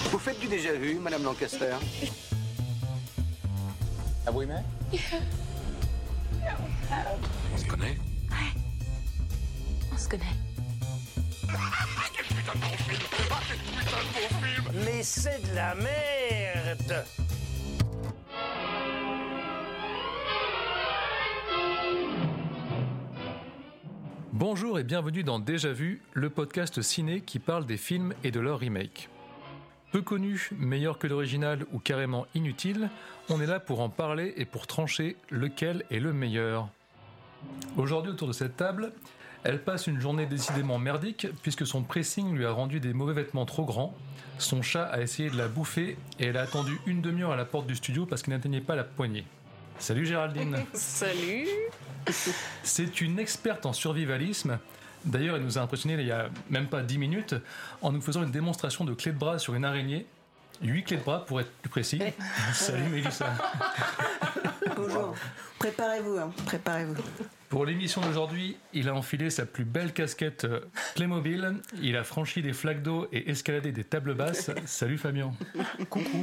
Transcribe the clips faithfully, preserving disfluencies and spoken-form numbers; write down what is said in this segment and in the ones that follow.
Vous faites du déjà vu, Madame Lancaster? Have we met? Yeah. On se connaît? Ouais. On se connaît. Mais c'est de la merde! Bonjour et bienvenue dans Déjà Vu, le podcast ciné qui parle des films et de leurs remakes. Peu connu, meilleur que l'original ou carrément inutile, on est là pour en parler et pour trancher lequel est le meilleur. Aujourd'hui autour de cette table, elle passe une journée décidément merdique puisque son pressing lui a rendu des mauvais vêtements trop grands, son chat a essayé de la bouffer et elle a attendu une demi-heure à la porte du studio parce qu'il n'atteignait pas la poignée. Salut Géraldine. Salut. C'est une experte en survivalisme. D'ailleurs, elle nous a impressionnés il y a même pas dix minutes en nous faisant une démonstration de clés de bras sur une araignée. huit clés de bras pour être plus précis. Ouais. Salut Mélissa. Bonjour. Préparez-vous, hein. Préparez-vous. Pour l'émission d'aujourd'hui, il a enfilé sa plus belle casquette euh, Playmobil. Il a franchi des flaques d'eau et escaladé des tables basses. Salut Fabien. Coucou.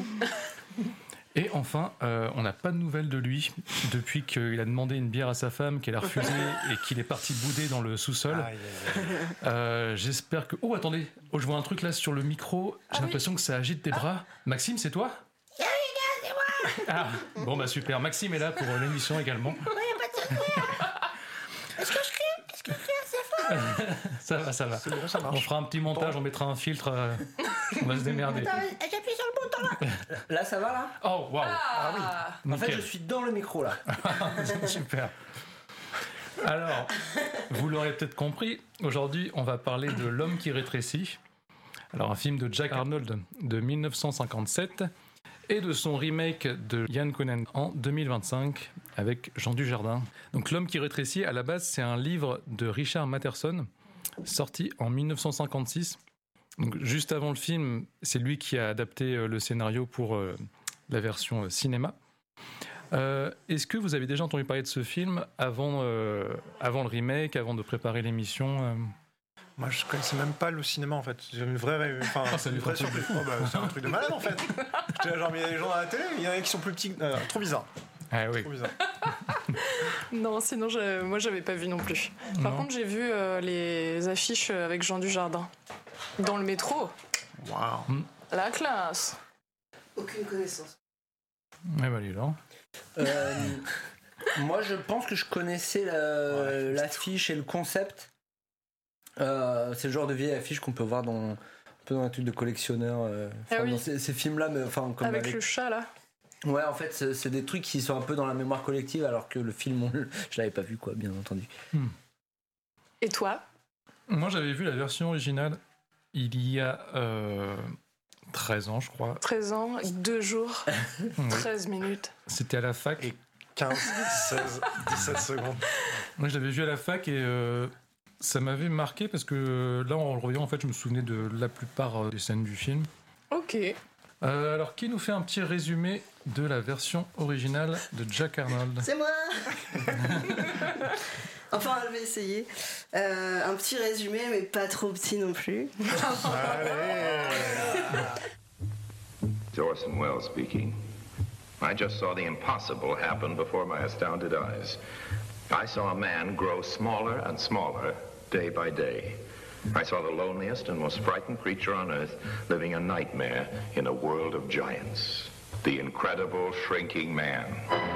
Et enfin, euh, on n'a pas de nouvelles de lui depuis qu'il a demandé une bière à sa femme, qu'elle a refusé et qu'il est parti bouder dans le sous-sol. Aïe, aïe, aïe. Euh, j'espère que... Oh, attendez. Oh, je vois un truc là sur le micro. J'ai Ah l'impression oui. que ça agite tes bras. Maxime, c'est toi? Oui, c'est moi. Ah, bon bah super. Maxime est là pour euh, l'émission également. Oui, pas de souci. Est-ce que je crie? Est-ce que je crie assez fort? Ça va, ça va. C'est bon, ça marche. On fera un petit montage, on mettra un filtre. euh, on va se démerder. Attends, j'appuie sur le bouton là. Là, ça va, là? Oh, waouh. Ah, oui. En fait, Nickel. je suis dans le micro, là. Super. Alors, vous l'aurez peut-être compris, aujourd'hui, on va parler de L'homme qui rétrécit. Alors, un film de Jack Arnold de dix-neuf cent cinquante-sept et de son remake de Ian Conan en deux mille vingt-cinq avec Jean Dujardin. Donc, L'homme qui rétrécit, à la base, c'est un livre de Richard Matheson sorti en dix-neuf cent cinquante-six. Donc, juste avant le film, c'est lui qui a adapté euh, le scénario pour euh, la version euh, cinéma. Euh, est-ce que vous avez déjà entendu parler de ce film avant, euh, avant le remake, avant de préparer l'émission euh Moi, je connaissais même pas le cinéma en fait. J'ai une vraie, ré- enfin, Ah, ça une lui vraie fait un truc surprise. Oh, bah, c'est un truc de malade en fait. J'étais là, genre, mais il y a des gens à la télé, il y en a qui sont plus petits. que- euh, trop bizarre. Ah oui. Trop bizarre. Non, sinon, je- moi, j'avais pas vu non plus. Par Non. contre, j'ai vu euh, les affiches avec Jean Dujardin. Dans le métro. Waouh. La classe. Aucune connaissance. Ouais, bah, lui, là. Euh, moi, je pense que je connaissais la- Ouais, l'affiche et le concept. Euh, c'est le genre de vieille affiche qu'on peut voir dans, un peu dans un truc de collectionneur. euh, enfin, Ah oui. dans ces, ces films-là, mais enfin, comme Avec avec- le chat, là. Ouais, en fait, c'est, c'est des trucs qui sont un peu dans la mémoire collective, alors que le film, on le- je l'avais pas vu, quoi, bien entendu. Et toi? Moi, j'avais vu la version originale il y a euh, treize ans, je crois. treize ans, deux jours, Oui. treize minutes. C'était à la fac. Et quinze, seize, dix-sept secondes. Moi, je l'avais vu à la fac et euh, ça m'avait marqué parce que euh, là, en le revoyant, en fait, je me souvenais de la plupart euh, des scènes du film. Ok. Euh, alors, qui nous fait un petit résumé de la version originale de Jack Arnold? C'est moi. Enfin, je vais essayer. Euh, un petit résumé, mais pas trop petit non plus. Allez. It's Orson Welles speaking. I just saw the impossible happen before my astounded eyes. I saw a man grow smaller and smaller day by day. I saw the loneliest and most frightened creature on earth living a nightmare in a world of giants. The incredible shrinking man.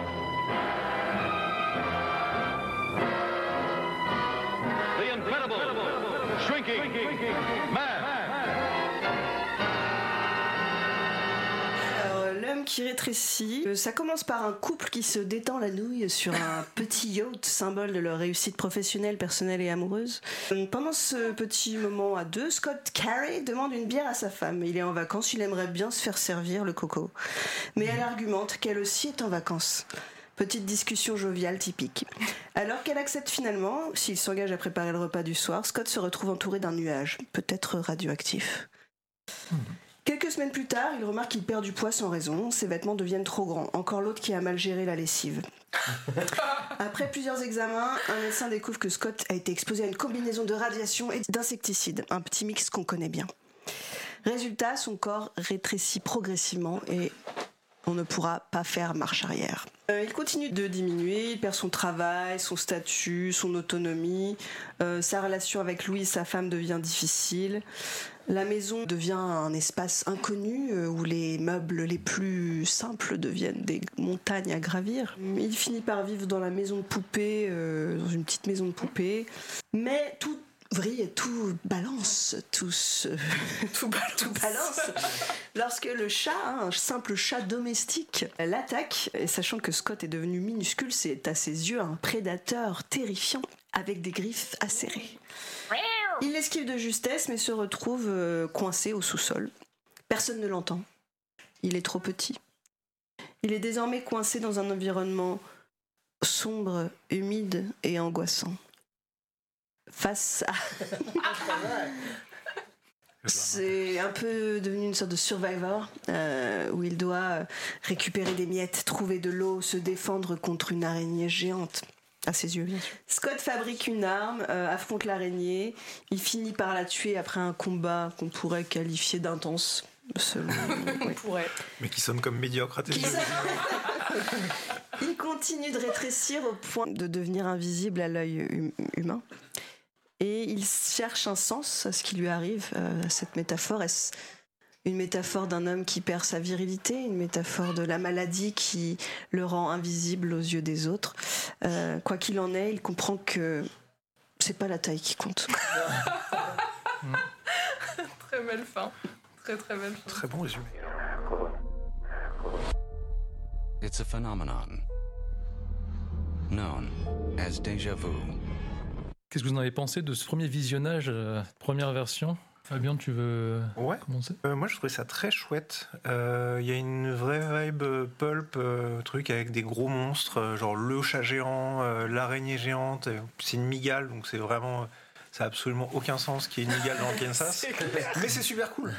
The incredible shrinking man. Alors, l'homme qui rétrécit, euh, ça commence par un couple qui se détend la nouille sur un petit yacht, symbole de leur réussite professionnelle, personnelle et amoureuse. Euh, Pendant ce petit moment à deux, Scott Carey demande une bière à sa femme. Il est en vacances, il aimerait bien se faire servir le coco. Mais elle argumente qu'elle aussi est en vacances. Petite discussion joviale typique. Alors qu'elle accepte finalement, s'il s'engage à préparer le repas du soir, Scott se retrouve entouré d'un nuage, peut-être radioactif. Quelques semaines plus tard, il remarque qu'il perd du poids sans raison, ses vêtements deviennent trop grands. Encore l'autre qui a mal géré la lessive. Après plusieurs examens, un médecin découvre que Scott a été exposé à une combinaison de radiation et d'insecticides, un petit mix qu'on connaît bien. Résultat, son corps rétrécit progressivement et on ne pourra pas faire marche arrière. Euh, il continue de diminuer, il perd son travail, son statut, son autonomie. Euh, sa relation avec Louis, sa femme, devient difficile. La maison devient un espace inconnu euh, où les meubles les plus simples deviennent des montagnes à gravir. Il finit par vivre dans la maison de poupée, euh, dans une petite maison de poupée. Mais tout vrille et tout balance, tout, se... tout, balance. tout balance. Lorsque le chat, hein, un simple chat domestique, l'attaque, et sachant que Scott est devenu minuscule, c'est à ses yeux un prédateur terrifiant avec des griffes acérées. Il l'esquive de justesse mais se retrouve euh, coincé au sous-sol. Personne ne l'entend. Il est trop petit. Il est désormais coincé dans un environnement sombre, humide et angoissant. Face à... C'est un peu devenu une sorte de Survivor euh, où il doit récupérer des miettes, trouver de l'eau, se défendre contre une araignée géante. À ses yeux, bien sûr. Scott fabrique une arme, euh, affronte l'araignée. Il finit par la tuer après un combat qu'on pourrait qualifier d'intense. Selon... On pourrait. Mais qui sonne comme médiocre à tes yeux. Il continue de rétrécir au point de devenir invisible à l'œil hum- humain. Et il cherche un sens à ce qui lui arrive, euh, à cette métaphore. Est-ce une métaphore d'un homme qui perd sa virilité, une métaphore de la maladie qui le rend invisible aux yeux des autres. Euh, quoi qu'il en est, il comprend que c'est pas la taille qui compte. Très belle fin. Très très belle fin. Très bon résumé. It's a phenomenon known as déjà vu. Qu'est-ce que vous en avez pensé de ce premier visionnage, euh, première version ? Fabien, tu veux Ouais. commencer ? Euh, moi, je trouvais ça très chouette. Il euh, y a une vraie vibe euh, pulp, euh, truc avec des gros monstres, euh, genre le chat géant, euh, l'araignée géante. euh, C'est une migale, donc c'est vraiment... Ça n'a absolument aucun sens qu'il y ait une migale dans le Kansas. Mais c'est super cool.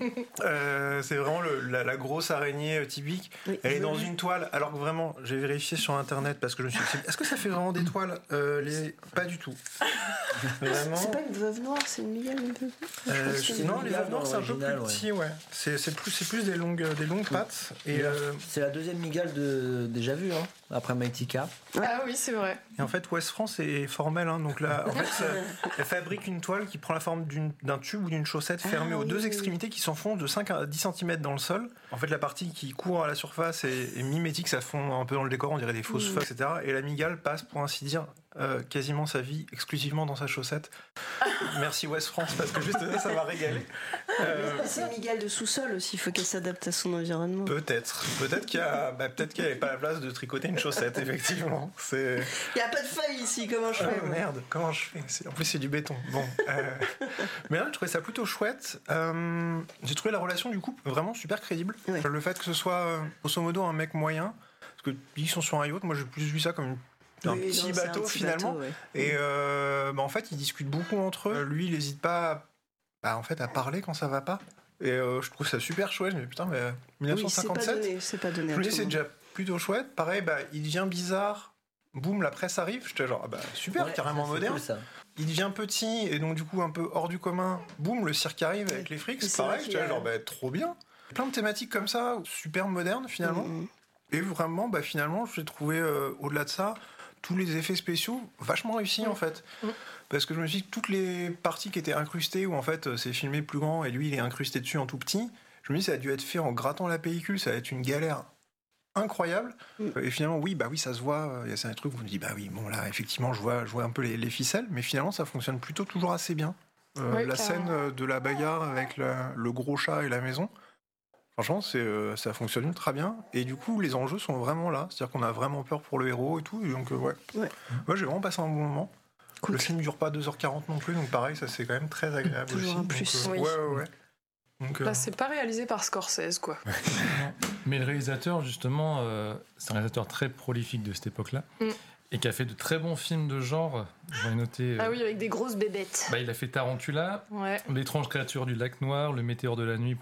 Euh, c'est vraiment le- la, la grosse araignée euh, typique. Oui, Elle est je dans l'ai. une toile, alors que vraiment, j'ai vérifié sur internet parce que je me suis dit, est-ce que ça fait vraiment des toiles Euh, les... Pas du tout. Vraiment. C'est pas une veuve noire, c'est une migale, une veuve noire. Euh, Je pense que c'est non, une les migale. veuves noires, c'est un peu plus original, ouais. petit, ouais. C'est, c'est plus, c'est plus des longues, des longues pattes. Et, euh, C'est la deuxième migale de déjà vu, hein, après Mighty Car. Ah oui, c'est vrai. et en fait, West France est formelle, hein, donc là, en fait, ça- elle fabrique une toile qui prend la forme d'une- d'un tube ou d'une chaussette fermée Ah, aux oui, deux oui. extrémités qui s'enfoncent de cinq à dix centimètres dans le sol. En fait, la partie qui court à la surface est, est mimétique, ça fond un peu dans le décor, on dirait des fausses Mm. feuilles, et cetera. Et la migale passe, pour ainsi dire, euh, quasiment sa vie exclusivement dans sa chaussette. Merci West France, parce que juste ça, ça m'a régalé. Euh, Mais c'est une migale de sous-sol aussi, il faut qu'elle s'adapte à son environnement. Peut-être. Peut-être qu'il y a, bah, peut-être qu'il n'y avait pas la place de tricoter une chaussette, effectivement. C'est... Il n'y a pas de feuilles ici, comment je fais Oh, moi merde, comment je fais c'est... En plus, c'est du béton. Bon. Euh... Mais là, je trouvais ça plutôt chouette. Euh, J'ai trouvé la relation du couple vraiment super crédible. Ouais. Le fait que ce soit, euh, grosso modo, un mec moyen, parce qu'ils sont sur un yacht, moi j'ai plus vu ça comme une- un Oui, petit non, c'est un bateau petit finalement. bateau, ouais. Et euh, bah, en fait, ils discutent beaucoup entre eux. Lui, il n'hésite pas à, bah, en fait, à parler quand ça va pas. Et euh, je trouve ça super chouette. Je me dis, putain, mais Oui, c'est pas dix-neuf cent cinquante-sept, donné, c'est pas donné je à me tout dis, le c'est monde. déjà plutôt chouette. Pareil, bah, il devient bizarre. Boum, la presse arrive. J'étais genre, ah bah, super, Ouais, carrément c'est moderne. cool, ça. Il devient petit et donc du coup un peu hors du commun. Boum, le cirque arrive avec les frics. Et C'est c'est vrai pareil, qu'il j'étais y a- genre, bah, trop bien. Plein de thématiques comme ça, super modernes finalement. Mm, mm. Et vraiment, bah, finalement, j'ai trouvé, euh, au-delà de ça, tous les effets spéciaux vachement réussis en fait. Mm. Parce que je me suis dit que toutes les parties qui étaient incrustées, où en fait euh, c'est filmé plus grand et lui il est incrusté dessus en tout petit, je me dis ça a dû être fait en grattant la pellicule, ça va être une galère incroyable. Mm. Et finalement, oui, bah oui, ça se voit. Il y a certains trucs où on me dit, bah oui, bon là, effectivement, je vois, je vois un peu les, les ficelles, mais finalement, ça fonctionne plutôt toujours assez bien. Euh, Ouais, la carrément. scène euh, de la bagarre avec la- le gros chat et la maison, franchement, c'est, euh, ça fonctionne ultra bien. Et du coup, les enjeux sont vraiment là. C'est-à-dire qu'on a vraiment peur pour le héros et tout. Et donc, euh, ouais. Ouais. Moi, j'ai vraiment passé un bon moment. Cool. Le film ne dure pas deux heures quarante non plus, donc pareil, ça c'est quand même très agréable Toujours aussi. un Donc, plus. euh, Oui. Ouais, ouais, ouais. Donc, euh, Bah, c'est pas réalisé par Scorsese, quoi. Mais le réalisateur, justement, euh, c'est un réalisateur très prolifique de cette époque-là, Mm. et qui a fait de très bons films de genre. J'en ai noté. euh, Ah oui, avec des grosses bébêtes. bah, il a fait Tarantula, Ouais. L'étrange créature du lac noir, Le météore de la nuit